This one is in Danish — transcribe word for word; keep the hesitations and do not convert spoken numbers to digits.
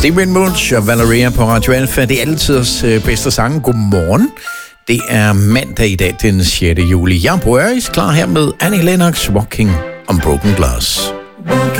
Stephen Munch og Valeria på Radio Alfa. Det er altid os bedste sange. Godmorgen. Det er mandag i dag, den sjette juli. Jeg er Bo Øris, klar her med Annie Lennox, Walking on Broken Glass. Walking